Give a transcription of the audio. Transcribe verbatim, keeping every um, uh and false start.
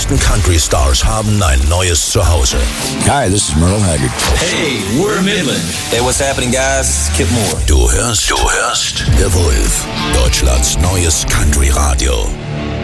größten Country-Stars haben ein neues Zuhause. Hi, this is Merle Haggard. Hey, we're Midland. Hey, what's happening, guys? It's Kip Moore. Du hörst, du hörst The Wolf, Deutschlands neues Country-Radio.